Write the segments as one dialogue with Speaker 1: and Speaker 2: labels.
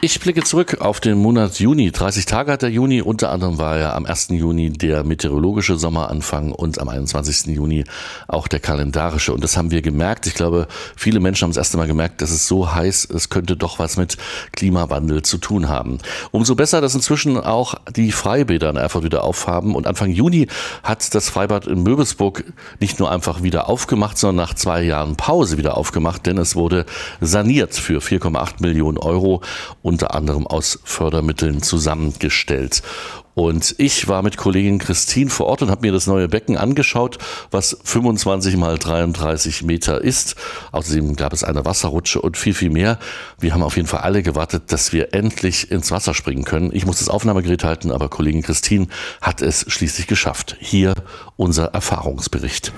Speaker 1: Ich blicke zurück auf den Monat Juni. 30 Tage hat der Juni. Unter anderem war ja am 1. Juni der meteorologische Sommeranfang und am 21. Juni auch der kalendarische. Und das haben wir gemerkt. Ich glaube, viele Menschen haben das erste Mal gemerkt, dass es so heiß, es könnte doch was mit Klimawandel zu tun haben. Umso besser, dass inzwischen auch die Freibäder in Erfurt wieder aufhaben. Und Anfang Juni hat das Freibad in Möbelsburg nicht nur einfach wieder aufgemacht, sondern nach 2 Jahren Pause wieder aufgemacht, denn es wurde saniert für 4,8 Millionen Euro, unter anderem aus Fördermitteln zusammengestellt. Und ich war mit Kollegin Christine vor Ort und habe mir das neue Becken angeschaut, was 25 mal 33 Meter ist. Außerdem gab es eine Wasserrutsche und viel, viel mehr. Wir haben auf jeden Fall alle gewartet, dass wir endlich ins Wasser springen können. Ich muss das Aufnahmegerät halten, aber Kollegin Christine hat es schließlich geschafft. Hier unser Erfahrungsbericht.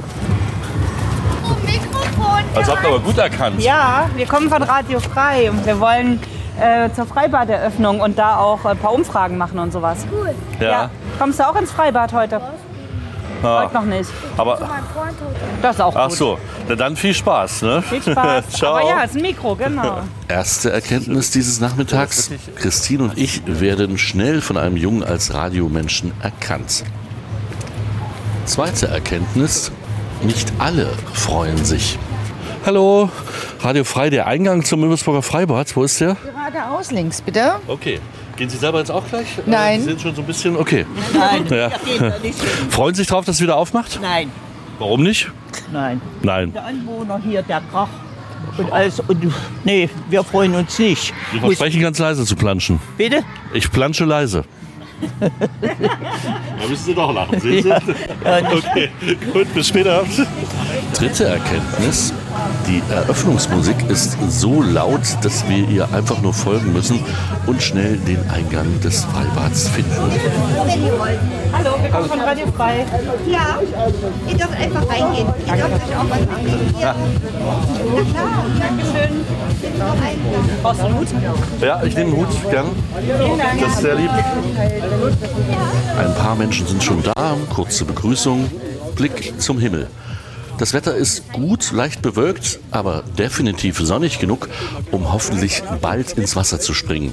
Speaker 1: Also habt ihr aber gut erkannt.
Speaker 2: Ja, wir kommen von Radio Frei und wir wollen zur Freibaderöffnung und da auch ein paar Umfragen machen und sowas.
Speaker 3: Cool.
Speaker 1: Ja.
Speaker 2: Kommst du auch ins Freibad heute?
Speaker 1: Ja.
Speaker 2: Heute noch nicht.
Speaker 1: Aber
Speaker 2: Das ist auch gut.
Speaker 1: ach so, na dann viel Spaß, ne?
Speaker 2: Viel Spaß.
Speaker 1: Ciao.
Speaker 2: Aber ja, ist ein Mikro, genau.
Speaker 1: Erste Erkenntnis dieses Nachmittags: Christine und ich werden schnell von einem Jungen als Radiomenschen erkannt. Zweite Erkenntnis: Nicht alle freuen sich. Hallo, Radio Frei, der Eingang zum Möbelsburger Freibad. Wo ist der?
Speaker 3: Geradeaus links, bitte.
Speaker 1: Okay. Gehen Sie selber jetzt auch gleich?
Speaker 3: Nein.
Speaker 1: Sie sind schon so ein bisschen, okay.
Speaker 4: Nein,
Speaker 1: Ja.
Speaker 4: geht da nicht hin.
Speaker 1: Freuen Sie sich drauf, dass es wieder aufmacht?
Speaker 4: Nein,
Speaker 1: Warum nicht?
Speaker 4: nein.
Speaker 1: Nein.
Speaker 4: Der Anwohner hier, der Krach und alles. Und, nee, wir freuen uns nicht.
Speaker 1: Sie versprechen ganz leise zu planschen.
Speaker 4: Bitte?
Speaker 1: Ich plansche leise. Da müssen Sie doch lachen, sehen Sie? Okay, gut, bis später. Dritte Erkenntnis: Die Eröffnungsmusik ist so laut, dass wir ihr einfach nur folgen müssen und schnell den Eingang des Freibads finden.
Speaker 2: Hallo, wir kommen von Radio Frei.
Speaker 3: Ja, ihr dürft einfach reingehen. Ihr dürft euch auch was angucken.
Speaker 1: Ja.
Speaker 3: Na klar,
Speaker 2: Dankeschön.
Speaker 3: Eingang.
Speaker 2: Brauchst du einen Hut?
Speaker 1: Ja, ich nehme den Hut gern. Das ist sehr lieb. Ein paar Menschen sind schon da. Kurze Begrüßung. Blick zum Himmel. Das Wetter ist gut, leicht bewölkt, aber definitiv sonnig genug, um hoffentlich bald ins Wasser zu springen.